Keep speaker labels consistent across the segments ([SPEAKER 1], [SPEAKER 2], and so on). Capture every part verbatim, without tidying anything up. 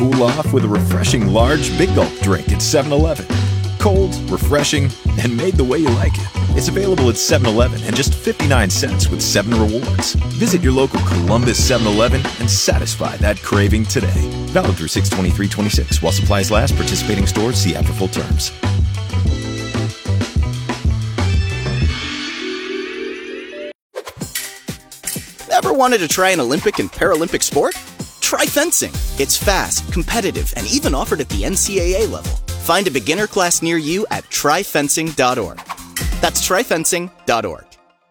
[SPEAKER 1] cool off with a refreshing large Big Gulp drink at seven eleven. Cold, refreshing, and made the way you like it. It's available at seven eleven and just fifty-nine cents with seven rewards. Visit your local Columbus seven eleven and satisfy that craving today. Valid through six twenty-three twenty-six. While supplies last, participating stores see app for full terms.
[SPEAKER 2] Ever wanted to try an Olympic and Paralympic sport? Try fencing. It's fast, competitive, and even offered at the N C double A level. Find a beginner class near you at try fencing dot org. That's try fencing dot org.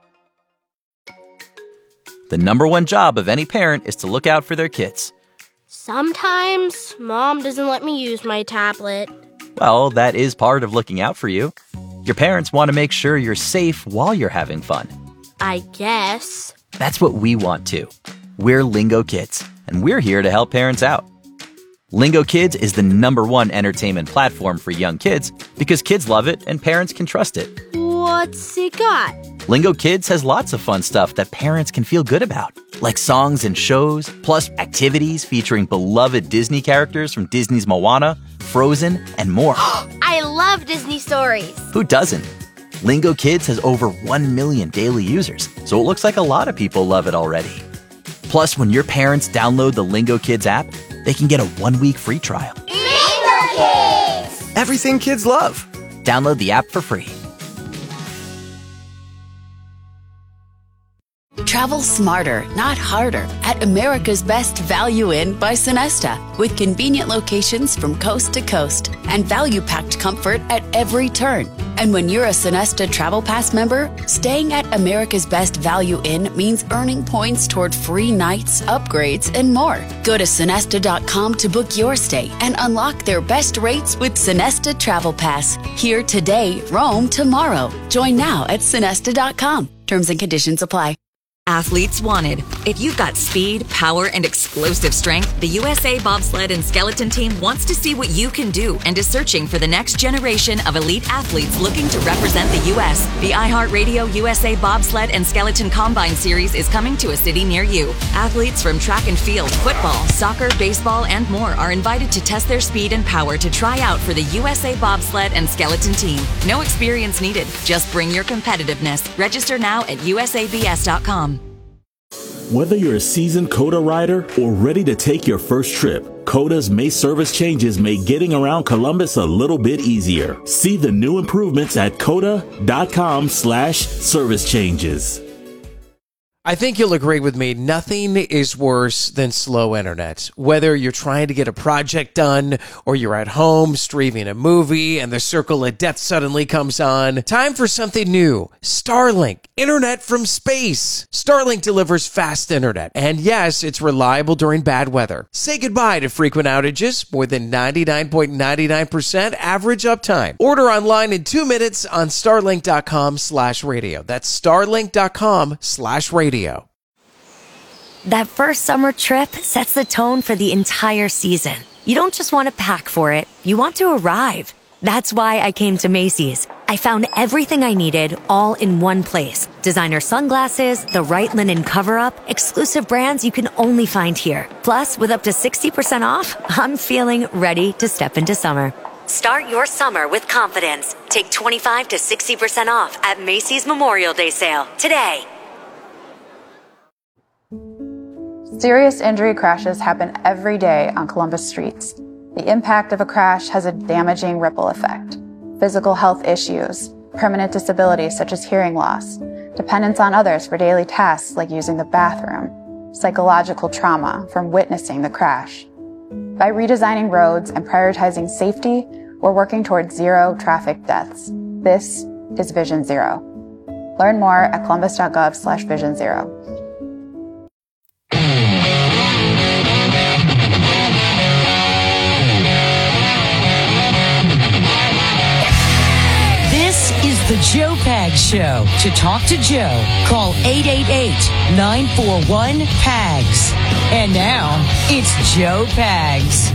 [SPEAKER 3] The number one job of any parent is to look out for their kids.
[SPEAKER 4] Sometimes Mom doesn't let me use my tablet.
[SPEAKER 3] Well, that is part of looking out for you. Your parents want to make sure you're safe while you're having fun.
[SPEAKER 4] I guess.
[SPEAKER 3] That's what we want too. We're Lingo Kids, and we're here to help parents out. Lingo Kids is the number one entertainment platform for young kids because kids love it and parents can trust it.
[SPEAKER 4] What's it got?
[SPEAKER 3] Lingo Kids has lots of fun stuff that parents can feel good about, like songs and shows, plus activities featuring beloved Disney characters from Disney's Moana, Frozen, and more.
[SPEAKER 4] I love Disney stories.
[SPEAKER 3] Who doesn't? Lingo Kids has over one million daily users, so it looks like a lot of people love it already. Plus, when your parents download the Lingo Kids app, they can get a one-week free trial.
[SPEAKER 5] Lingo Kids!
[SPEAKER 6] Everything kids love.
[SPEAKER 3] Download the app for free.
[SPEAKER 7] Travel smarter, not harder, at America's Best Value Inn by Sonesta, with convenient locations from coast to coast and value-packed comfort at every turn. And when you're a Sonesta Travel Pass member, staying at America's Best Value Inn means earning points toward free nights, upgrades, and more. Go to Sonesta dot com to book your stay and unlock their best rates with Sonesta Travel Pass. Here today, roam tomorrow. Join now at Sonesta dot com. Terms and conditions apply.
[SPEAKER 8] Athletes wanted. If you've got speed, power, and explosive strength, the U S A Bobsled and Skeleton Team wants to see what you can do and is searching for the next generation of elite athletes looking to represent the U S The iHeartRadio U S A Bobsled and Skeleton Combine Series is coming to a city near you. Athletes from track and field, football, soccer, baseball, and more are invited to test their speed and power to try out for the U S A Bobsled and Skeleton Team. No experience needed. Just bring your competitiveness. Register now at U S A B S dot com.
[SPEAKER 9] Whether you're a seasoned COTA rider or ready to take your first trip, COTA's May service changes make getting around Columbus a little bit easier. See the new improvements at COTA dot com slash service changes.
[SPEAKER 10] I think you'll agree with me, nothing is worse than slow internet. Whether you're trying to get a project done or you're at home streaming a movie and the circle of death suddenly comes on, time for something new. Starlink, internet from space. Starlink delivers fast internet, and yes, it's reliable during bad weather. Say goodbye to frequent outages, more than ninety-nine point nine nine percent average uptime. Order online in two minutes on starlink dot com slash radio. That's starlink dot com slash radio.
[SPEAKER 11] That first summer trip sets the tone for the entire season. You don't just want to pack for it, you want to arrive. That's why I came to Macy's. I found everything I needed all in one place. Designer sunglasses, the right linen cover-up, exclusive brands you can only find here. Plus, with up to sixty percent off, I'm feeling ready to step into summer. Start your summer with confidence. Take twenty-five to sixty percent off at Macy's Memorial Day sale today.
[SPEAKER 12] Serious injury crashes happen every day on Columbus streets. The impact of a crash has a damaging ripple effect. Physical health issues, permanent disabilities such as hearing loss, dependence on others for daily tasks like using the bathroom, psychological trauma from witnessing the crash. By redesigning roads and prioritizing safety, we're working towards zero traffic deaths. This is Vision Zero. Learn more at columbus dot gov slash vision zero.
[SPEAKER 13] The Joe Pags Show. To talk to Joe, call eight eight eight, nine four one, P A G S. And now, it's Joe Pags.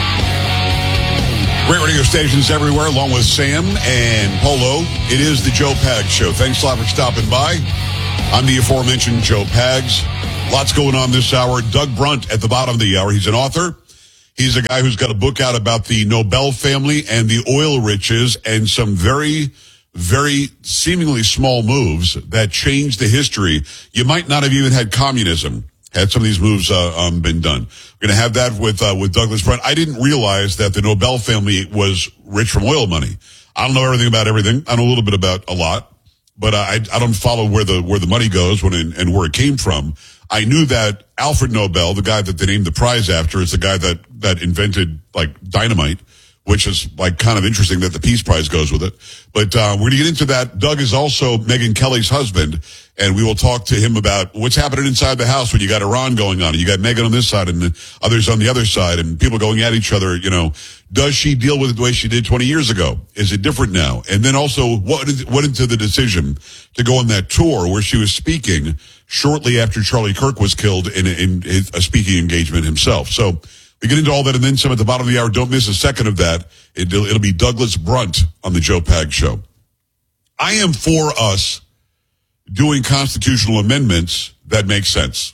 [SPEAKER 14] Great radio stations everywhere, along with Sam and Polo. It is the Joe Pags Show. Thanks a lot for stopping by. I'm the aforementioned Joe Pags. Lots going on this hour. Doug Brunt at the bottom of the hour. He's an author. He's a guy who's got a book out about the Nobel family and the oil riches and some very, very seemingly small moves that changed the history. You might not have even had communism had some of these moves uh, um, been done. We're going to have that with uh, with Douglas Brunt. I didn't realize that the Nobel family was rich from oil money. I don't know everything about everything. I know a little bit about a lot, but I, I don't follow where the where the money goes when it, and where it came from. I knew that Alfred Nobel, the guy that they named the prize after, is the guy that, that invented, like, dynamite, which is, like, kind of interesting that the Peace Prize goes with it. But uh, we're going to get into that. Doug is also Megyn Kelly's husband, and we will talk to him about what's happening inside the house when you got Iran going on, and you got Megyn on this side and others on the other side, and people going at each other, you know. Does she deal with it the way she did twenty years ago? Is it different now? And then also, what went into the decision to go on that tour where she was speaking shortly after Charlie Kirk was killed in, in, in a speaking engagement himself? So we get into all that and then some at the bottom of the hour. Don't miss a second of that. It'll, it'll be Douglas Brunt on the Joe Pag Show. I am for us doing constitutional amendments that make sense.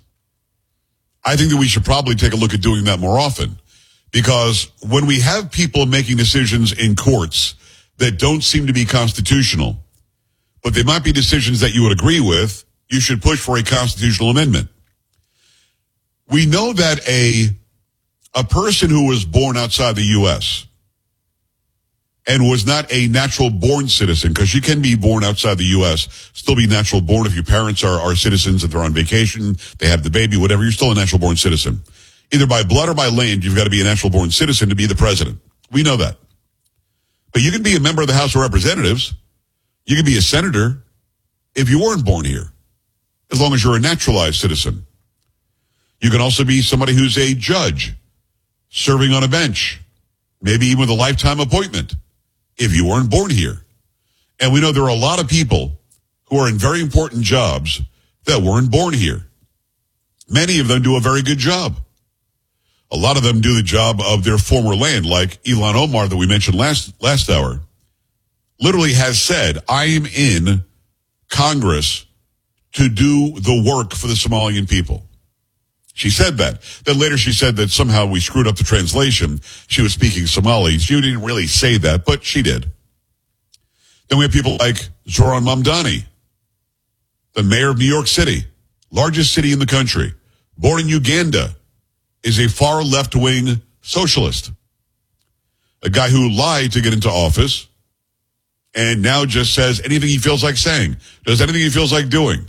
[SPEAKER 14] I think that we should probably take a look at doing that more often. Because when we have people making decisions in courts that don't seem to be constitutional, but they might be decisions that you would agree with, you should push for a constitutional amendment. We know that a, a person who was born outside the U S and was not a natural born citizen, because you can be born outside the U S, still be natural born if your parents are, are citizens, if they're on vacation, they have the baby, whatever, you're still a natural born citizen. Either by blood or by land, you've got to be a natural-born citizen to be the president. We know that. But you can be a member of the House of Representatives. You can be a senator if you weren't born here, as long as you're a naturalized citizen. You can also be somebody who's a judge, serving on a bench, maybe even with a lifetime appointment, if you weren't born here. And we know there are a lot of people who are in very important jobs that weren't born here. Many of them do a very good job. A lot of them do the job of their former land, like Ilhan Omar that we mentioned last last hour, literally has said, I am in Congress to do the work for the Somalian people. She said that. Then later she said that somehow we screwed up the translation. She was speaking Somali. She didn't really say that, but she did. Then we have people like Zoran Mamdani, the mayor of New York City, largest city in the country, born in Uganda, is a far left-wing socialist, a guy who lied to get into office and now just says anything he feels like saying, does anything he feels like doing.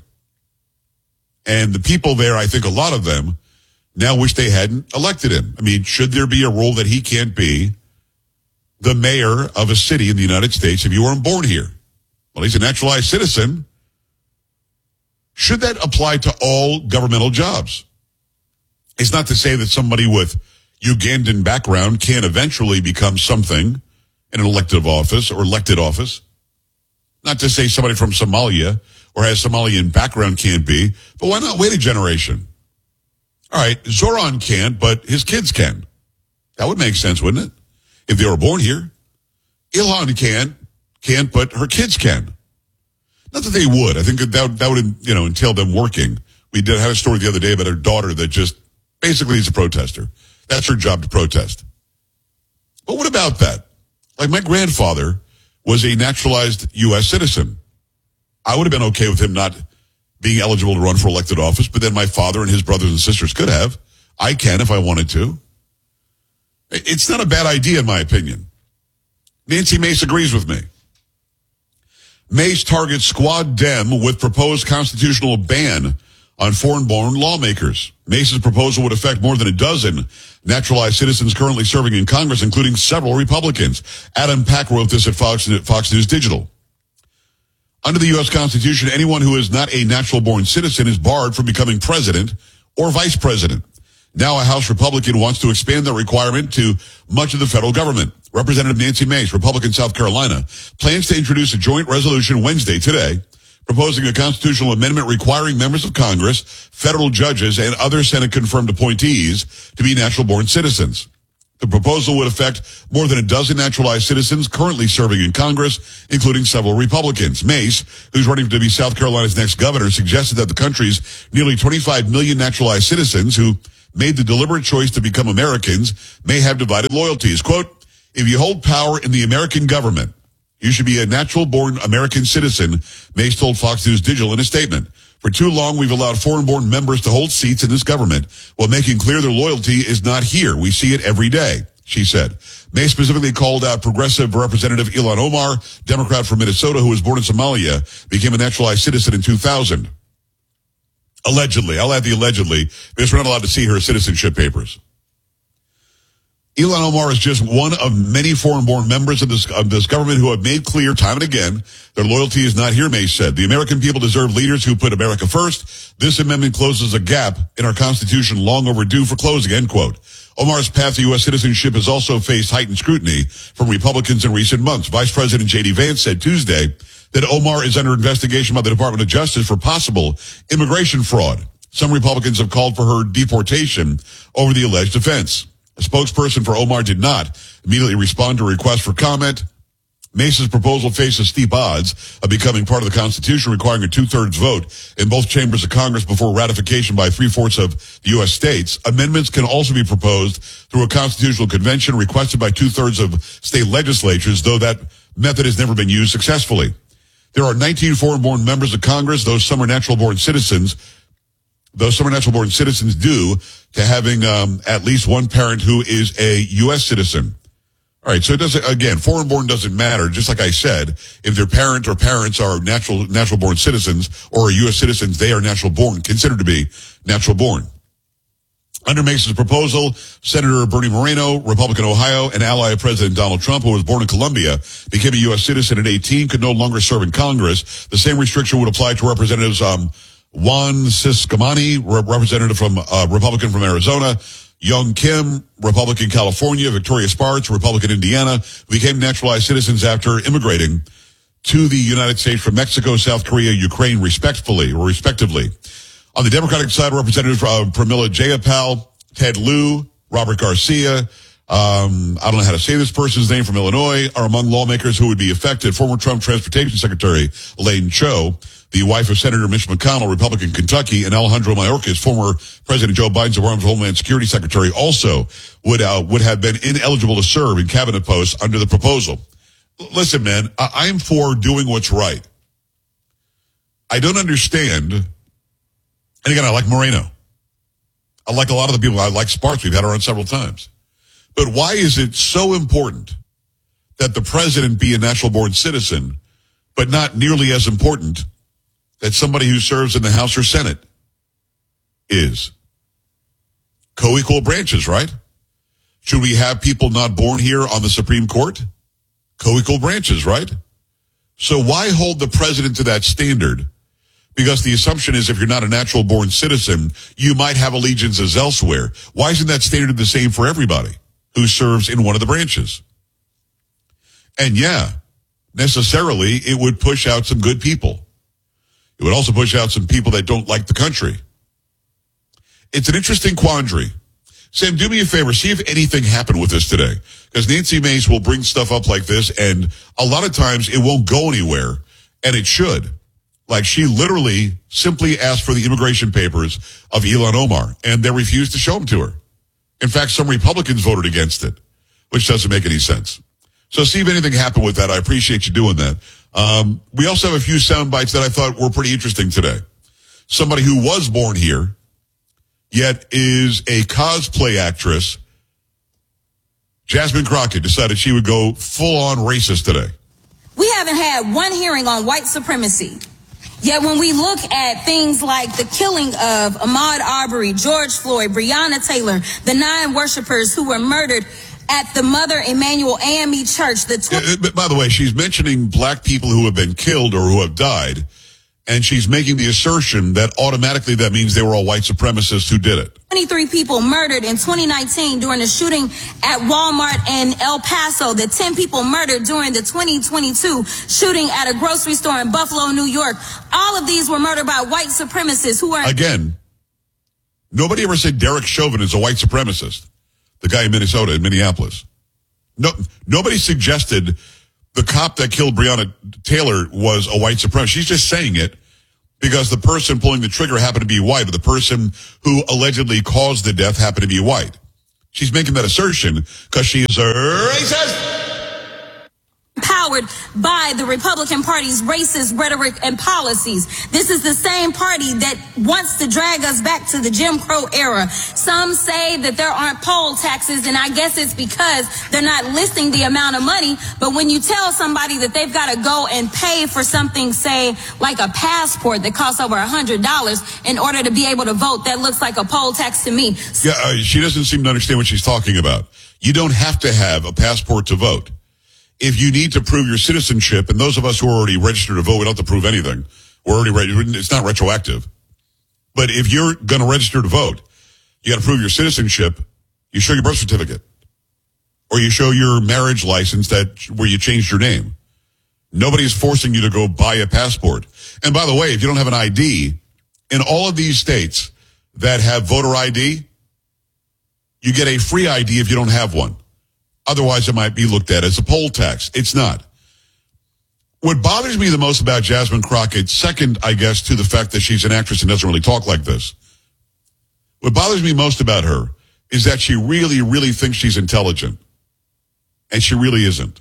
[SPEAKER 14] And the people there, I think a lot of them, now wish they hadn't elected him. I mean, should there be a rule that he can't be the mayor of a city in the United States if you weren't born here? Well, he's a naturalized citizen. Should that apply to all governmental jobs? It's not to say that somebody with Ugandan background can't eventually become something in an elective office or elected office. Not to say somebody from Somalia or has Somalian background can't be, but why not wait a generation? All right, Zoran can't, but his kids can. That would make sense, wouldn't it? If they were born here. Ilhan can't, can't, but her kids can. Not that they would. I think that that would, you know, entail them working. We did have a story the other day about her daughter that just basically is a protester. That's her job, to protest. But what about that? Like, my grandfather was a naturalized U S citizen. I would have been okay with him not being eligible to run for elected office, but then my father and his brothers and sisters could have. I can if I wanted to. It's not a bad idea, in my opinion. Nancy Mace agrees with me. Mace targets Squad Dem with proposed constitutional ban on foreign-born lawmakers. Mace's proposal would affect more than a dozen naturalized citizens currently serving in Congress, including several Republicans. Adam Pack wrote this at Fox, Fox News Digital. Under the U S Constitution, anyone who is not a natural-born citizen is barred from becoming president or vice president. Now a House Republican wants to expand that requirement to much of the federal government. Representative Nancy Mace, Republican, South Carolina, plans to introduce a joint resolution Wednesday, today, proposing a constitutional amendment requiring members of Congress, federal judges, and other Senate-confirmed appointees to be natural-born citizens. The proposal would affect more than a dozen naturalized citizens currently serving in Congress, including several Republicans. Mace, who's running to be South Carolina's next governor, suggested that the country's nearly twenty-five million naturalized citizens who made the deliberate choice to become Americans may have divided loyalties. Quote, if you hold power in the American government, you should be a natural-born American citizen, Mace told Fox News Digital in a statement. For too long, we've allowed foreign-born members to hold seats in this government while making clear their loyalty is not here. We see it every day, she said. May specifically called out Progressive Representative Ilhan Omar, Democrat from Minnesota, who was born in Somalia, became a naturalized citizen in two thousand. Allegedly. I'll add the allegedly, because we're not allowed to see her citizenship papers. Ilhan Omar is just one of many foreign-born members of this, of this government who have made clear time and again their loyalty is not here, May said. The American people deserve leaders who put America first. This amendment closes a gap in our Constitution long overdue for closing, end quote. Omar's path to U S citizenship has also faced heightened scrutiny from Republicans in recent months. Vice President J D Vance said Tuesday that Omar is under investigation by the Department of Justice for possible immigration fraud. Some Republicans have called for her deportation over the alleged offense. A spokesperson for Omar did not immediately respond to a request for comment. Mace's proposal faces steep odds of becoming part of the Constitution, requiring a two-thirds vote in both chambers of Congress before ratification by three-fourths of the U S states. Amendments can also be proposed through a constitutional convention requested by two-thirds of state legislatures, though that method has never been used successfully. There are nineteen foreign-born members of Congress, those some are natural-born citizens. Those some are natural-born citizens due to having um, at least one parent who is a U S citizen. All right, so it doesn't, again, foreign-born doesn't matter. Just like I said, if their parent or parents are natural, natural-born citizens or U S citizens, they are natural-born, considered to be natural-born. Under Mason's proposal, Senator Bernie Moreno, Republican Ohio, and ally of President Donald Trump, who was born in Colombia, became a U S citizen at eighteen, could no longer serve in Congress. The same restriction would apply to Representatives um, Juan Ciscomani, representative from uh, Republican from Arizona, Young Kim, Republican California, Victoria Sparks, Republican Indiana, became naturalized citizens after immigrating to the United States from Mexico, South Korea, Ukraine, respectfully or respectively. On the Democratic side, Representatives uh, Pramila Jayapal, Ted Lieu, Robert Garcia, um, I don't know how to say this person's name, from Illinois, are among lawmakers who would be affected. Former Trump Transportation Secretary Elaine Chao, the wife of Senator Mitch McConnell, Republican Kentucky, and Alejandro Mayorkas, former President Joe Biden's Department of Homeland Security Secretary, also would uh, would have been ineligible to serve in cabinet posts under the proposal. L- listen, man, I- I'm for doing what's right. I don't understand. And again, I like Moreno. I like a lot of the people. I like Sparks. We've had her on several times. But why is it so important that the president be a natural-born citizen, but not nearly as important that somebody who serves in the House or Senate is? Co-equal branches, right? Should we have people not born here on the Supreme Court? Co-equal branches, right? So why hold the president to that standard? Because the assumption is if you're not a natural-born citizen, you might have allegiances elsewhere. Why isn't that standard the same for everybody who serves in one of the branches? And yeah, necessarily, it would push out some good people. It would also push out some people that don't like the country. It's an interesting quandary. Sam, do me a favor. See if anything happened with this today. Because Nancy Mace will bring stuff up like this, and a lot of times it won't go anywhere, and it should. Like, she literally simply asked for the immigration papers of Ilhan Omar, and they refused to show them to her. In fact, some Republicans voted against it, which doesn't make any sense. So see if anything happened with that. I appreciate you doing that. Um, we also have a few sound bites that I thought were pretty interesting today. Somebody who was born here, yet is a cosplay actress, Jasmine Crockett, decided she would go full-on racist today.
[SPEAKER 6] We haven't had one hearing on white supremacy. Yet when we look at things like the killing of Ahmaud Arbery, George Floyd, Breonna Taylor, the nine worshipers who were murdered at the Mother Emanuel A M E Church. The tw-
[SPEAKER 14] uh, by the way, she's mentioning black people who have been killed or who have died, and she's making the assertion that automatically that means they were all white supremacists who did it.
[SPEAKER 6] twenty-three people murdered in twenty nineteen during the shooting at Walmart in El Paso. The ten people murdered during the twenty twenty-two shooting at a grocery store in Buffalo, New York. All of these were murdered by white supremacists who are...
[SPEAKER 14] Again, nobody ever said Derek Chauvin is a white supremacist. The guy in Minnesota, in Minneapolis. No, nobody suggested the cop that killed Breonna Taylor was a white supremacist. She's just saying it because the person pulling the trigger happened to be white, but the person who allegedly caused the death happened to be white. She's making that assertion because she is a racist.
[SPEAKER 6] Powered by the Republican Party's racist rhetoric and policies. This is the same party that wants to drag us back to the Jim Crow era. Some say that there aren't poll taxes, and I guess it's because they're not listing the amount of money. But when you tell somebody that they've got to go and pay for something, say, like a passport that costs over one hundred dollars in order to be able to vote, that looks like a poll tax to me.
[SPEAKER 14] Yeah, uh, she doesn't seem to understand what she's talking about. You don't have to have a passport to vote. If you need to prove your citizenship, and those of us who are already registered to vote, we don't have to prove anything. We're already registered. It's not retroactive. But if you're going to register to vote, you got to prove your citizenship. You show your birth certificate, or you show your marriage license that where you changed your name. Nobody's forcing you to go buy a passport. And by the way, if you don't have an I D, in all of these states that have voter I D, you get a free I D if you don't have one. Otherwise, it might be looked at as a poll tax. It's not. What bothers me the most about Jasmine Crockett, second, I guess, to the fact that she's an actress and doesn't really talk like this, what bothers me most about her is that she really, really thinks she's intelligent. And she really isn't.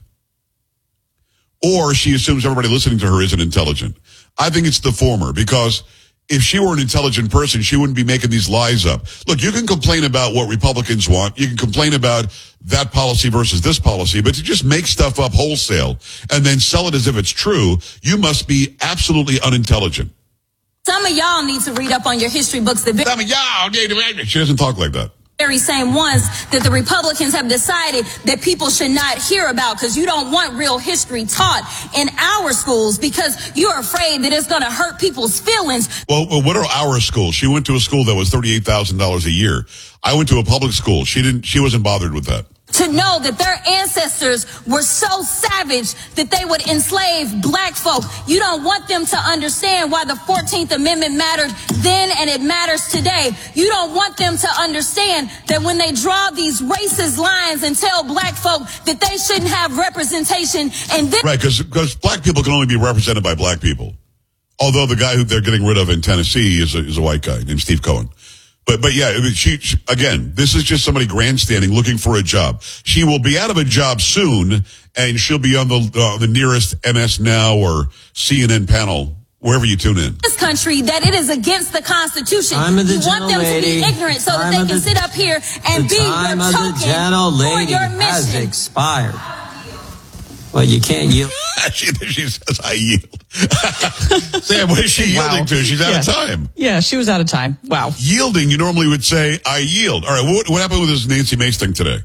[SPEAKER 14] Or she assumes everybody listening to her isn't intelligent. I think it's the former, because if she were an intelligent person, she wouldn't be making these lies up. Look, you can complain about what Republicans want. You can complain about that policy versus this policy, but to just make stuff up wholesale and then sell it as if it's true, you must be absolutely unintelligent.
[SPEAKER 6] Some of y'all need to read up on your history books. The
[SPEAKER 14] Some of y'all need to read. She doesn't talk like that.
[SPEAKER 6] Very same ones that the Republicans have decided that people should not hear about because you don't want real history taught in our schools because you're afraid that it's going to hurt people's feelings.
[SPEAKER 14] Well, well, what are our schools? She went to a school that was thirty-eight thousand dollars a year. I went to a public school. She didn't. She wasn't bothered with that.
[SPEAKER 6] To know that their ancestors were so savage that they would enslave black folk. You don't want them to understand why the fourteenth Amendment mattered then and it matters today. You don't want them to understand that when they draw these racist lines and tell black folk that they shouldn't have representation and then...
[SPEAKER 14] Right, because black people can only be represented by black people. Although the guy who they're getting rid of in Tennessee is a, is a white guy named Steve Cohen. But, but yeah, she, she, again, this is just somebody grandstanding looking for a job. She will be out of a job soon, and she'll be on the, uh, the nearest M S Now or C N N panel, wherever you tune in.
[SPEAKER 6] This country, that it is against the Constitution.
[SPEAKER 15] Time of the
[SPEAKER 6] you want them
[SPEAKER 15] lady.
[SPEAKER 6] to be ignorant so
[SPEAKER 15] time
[SPEAKER 6] that they can
[SPEAKER 15] the,
[SPEAKER 6] sit up here and
[SPEAKER 15] the
[SPEAKER 6] be your
[SPEAKER 15] time of
[SPEAKER 6] token
[SPEAKER 15] the gentle lady
[SPEAKER 6] for your mission.
[SPEAKER 15] has expired. Well, you can't yield.
[SPEAKER 14] she, she says, I yield. Sam, what is she yielding wow. to? She's out
[SPEAKER 16] yeah.
[SPEAKER 14] of time.
[SPEAKER 16] Yeah, she was out of time. Wow.
[SPEAKER 14] Yielding, you normally would say, I yield. All right, what, what happened with this Nancy Mace thing today?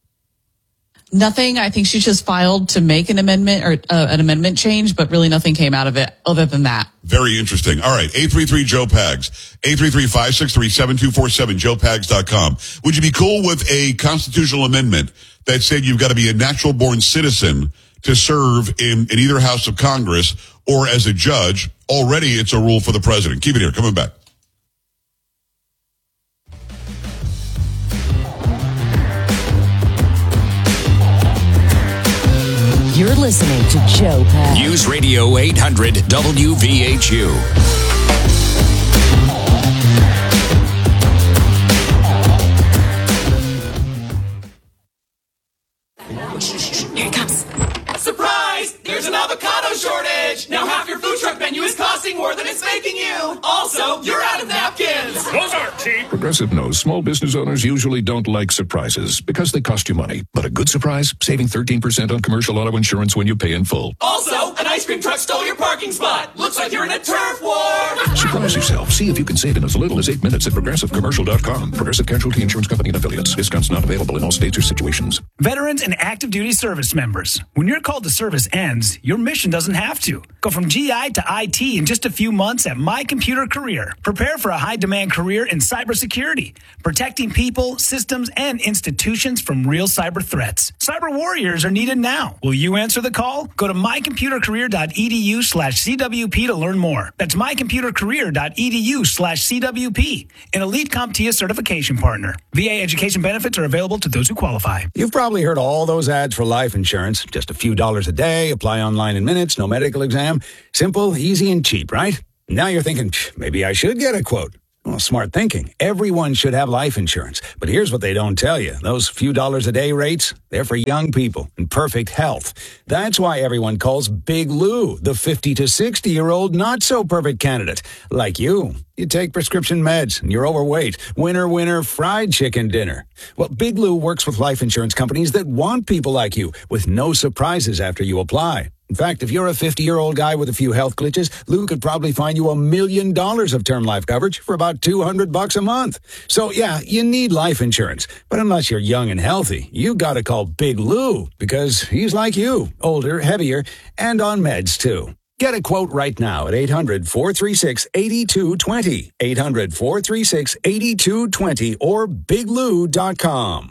[SPEAKER 16] Nothing. I think she just filed to make an amendment or uh, an amendment change, but really nothing came out of it other than that.
[SPEAKER 14] Very interesting. All right, eight three three, Joe Pags, eight three three, five six three, seven two four seven, joe pags dot com. Would you be cool with a constitutional amendment that said you've got to be a natural-born citizen to serve in, in either House of Congress or as a judge? Already it's a rule for the president. Keep it here. Coming back.
[SPEAKER 13] You're listening to Joe Pags.
[SPEAKER 17] News Radio eight hundred W V H U.
[SPEAKER 18] Here it comes. Surprise! There's an avocado shortage! Now half your food truck menu is costing more than it's making you! Also, you're out of napkins!
[SPEAKER 19] Those aren't cheap! Progressive knows small business owners usually don't like surprises because they cost you money. But a good surprise? Saving thirteen percent on commercial auto insurance when you pay in full.
[SPEAKER 18] Also, an ice cream truck stole your parking spot! Looks like you're in a turf war!
[SPEAKER 19] Surprise yourself. See if you can save in as little as eight minutes at progressive commercial dot com. Progressive Casualty Insurance Company and Affiliates. Discounts not available in all states or situations.
[SPEAKER 20] Veterans and active duty service members. When your call to service ends, your mission doesn't have to. Go from G I to I T in just a few months at My Computer Career. Prepare for a high-demand career in cybersecurity, protecting people, systems, and institutions from real cyber threats. Cyber warriors are needed now. Will you answer the call? Go to my computer career dot e d u slash C W P to learn more. That's my computer career dot e d u slash C W P, an elite CompTIA certification partner. V A education benefits are available to those who qualify.
[SPEAKER 21] You've probably heard all those ads for life insurance. Just a few dollars a day, apply online in minutes, no medical exam. Simple, easy, and cheap, right? Now you're thinking, maybe I should get a quote. Well, smart thinking. Everyone should have life insurance. But here's what they don't tell you. Those few dollars a day rates, they're for young people in perfect health. That's why everyone calls Big Lou the fifty to sixty-year-old not-so-perfect candidate. Like you. You take prescription meds and you're overweight. Winner, winner, fried chicken dinner. Well, Big Lou works with life insurance companies that want people like you with no surprises after you apply. In fact, if you're a fifty-year-old guy with a few health glitches, Lou could probably find you a million dollars of term life coverage for about two hundred bucks a month. So, yeah, you need life insurance. But unless you're young and healthy, you gotta call Big Lou because he's like you, older, heavier, and on meds, too. Get a quote right now at eight hundred, four three six, eight two two zero, eight hundred, four three six, eight two two zero, or big lou dot com.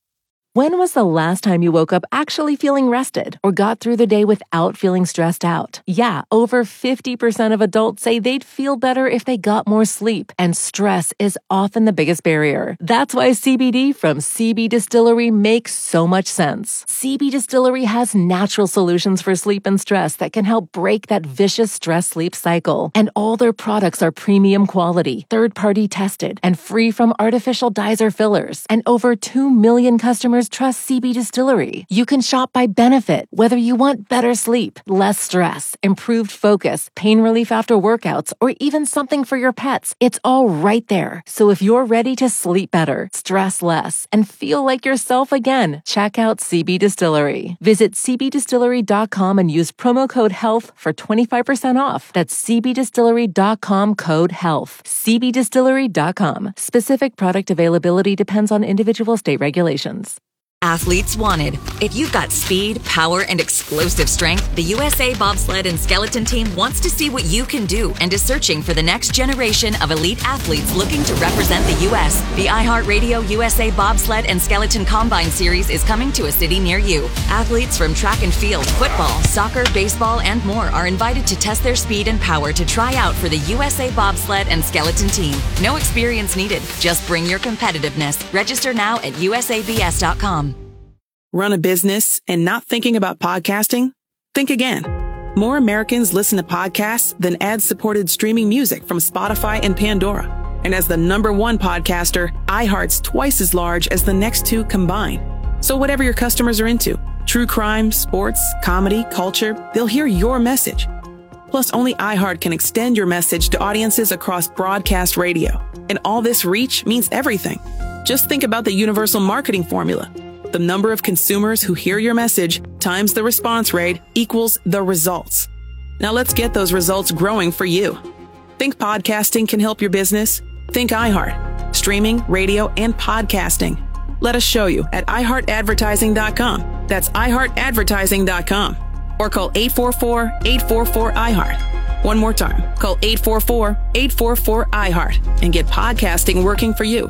[SPEAKER 1] When was the last time you woke up actually feeling rested or got through the day without feeling stressed out? Yeah, over fifty percent of adults say they'd feel better if they got more sleep, and stress is often the biggest barrier. That's why C B D from C B Distillery makes so much sense. C B Distillery has natural solutions for sleep and stress that can help break that vicious stress-sleep cycle. And all their products are premium quality, third-party tested, and free from artificial dyes or fillers. And over two million customers trust C B Distillery. You can shop by benefit, whether you want better sleep, less stress, improved focus, pain relief after workouts, or even something for your pets. It's all right there. So if you're ready to sleep better, stress less, and feel like yourself again, check out C B Distillery. Visit c b distillery dot com and use promo code HEALTH for twenty-five percent off. That's c b distillery dot com code HEALTH. c b distillery dot com. Specific product availability depends on individual state regulations.
[SPEAKER 8] Athletes wanted. If you've got speed, power, and explosive strength, the U S A Bobsled and Skeleton Team wants to see what you can do and is searching for the next generation of elite athletes looking to represent the U S The iHeartRadio U S A Bobsled and Skeleton Combine Series is coming to a city near you. Athletes from track and field, football, soccer, baseball, and more are invited to test their speed and power to try out for the U S A Bobsled and Skeleton Team. No experience needed. Just bring your competitiveness. Register now at u s a b s dot com.
[SPEAKER 22] Run a business and not thinking about podcasting? Think again. More Americans listen to podcasts than ad-supported streaming music from Spotify and Pandora. And as the number one podcaster, iHeart's twice as large as the next two combined. So whatever your customers are into, true crime, sports, comedy, culture, they'll hear your message. Plus, only iHeart can extend your message to audiences across broadcast radio. And all this reach means everything. Just think about the universal marketing formula. The number of consumers who hear your message times the response rate equals the results. Now let's get those results growing for you. Think podcasting can help your business? Think iHeart. Streaming, radio, and podcasting. Let us show you at i heart advertising dot com. That's i heart advertising dot com. Or call eight four four, eight four four, I heart. One more time. Call eight four four, eight four four, I heart and get podcasting working for you.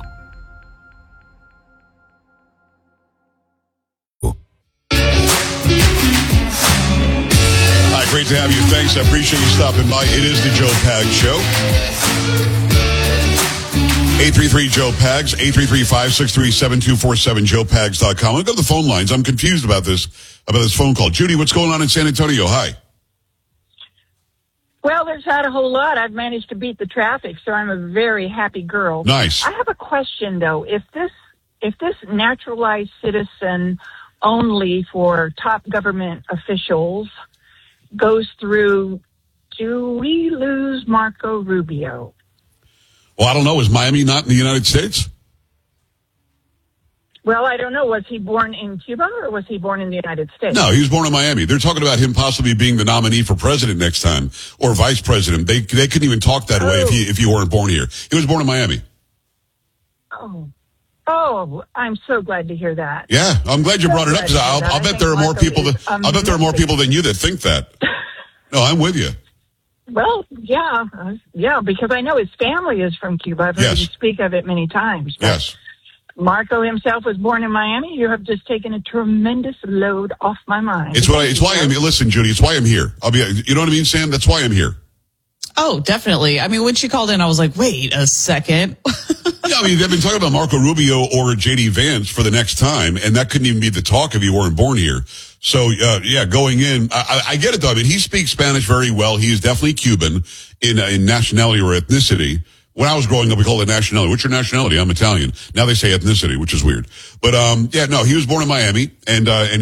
[SPEAKER 14] Hi, great to have you. Thanks. I appreciate you stopping by. It is the Joe Pags Show. eight three three, Joe Pags, eight three three, five six three, seven two four seven, joe pags dot com. I'll go to the phone lines. I'm confused about this, about this phone call. Judy, what's going on in San Antonio? Hi.
[SPEAKER 23] Well, there's not a whole lot. I've managed to beat the traffic, so I'm a very happy girl.
[SPEAKER 14] Nice.
[SPEAKER 23] I have a question, though. If this, if this naturalized citizen only for top government officials goes through, do we lose Marco Rubio?
[SPEAKER 14] Well, I don't know. Is Miami not in the United States?
[SPEAKER 23] Well, I don't know. Was he born in Cuba or was he born in the United States?
[SPEAKER 14] No, he was born in Miami. They're talking about him possibly being the nominee for president next time or vice president. They they couldn't even talk that oh. way if he if he weren't born here. He was born in Miami.
[SPEAKER 23] Oh, oh, I'm so glad to hear that.
[SPEAKER 14] Yeah, I'm glad you so brought it up because I'll, I'll bet there are more people that I'll bet there are more people than you that think that. No, I'm with you.
[SPEAKER 23] Well, yeah, uh, yeah, because I know his family is from Cuba. I've heard
[SPEAKER 14] yes.
[SPEAKER 23] you speak of it many times. But
[SPEAKER 14] yes.
[SPEAKER 23] Marco himself was born in Miami. You have just taken a tremendous load off my mind.
[SPEAKER 14] It's what I, it's why I'm listen, Judy. It's why I'm here. I'll be. You know what I mean, Sam? That's why I'm here.
[SPEAKER 16] Oh, definitely. I mean, when she called in, I was like, wait a second.
[SPEAKER 14] Yeah, I mean, they've been talking about Marco Rubio or J D Vance for the next time, and that couldn't even be the talk if you weren't born here. So, uh, yeah, going in, I, I get it, though. I mean, he speaks Spanish very well. He is definitely Cuban in, uh, in nationality or ethnicity. When I was growing up, we called it nationality. What's your nationality? I'm Italian. Now they say ethnicity, which is weird. But, um, yeah, no, he was born in Miami, and, uh, and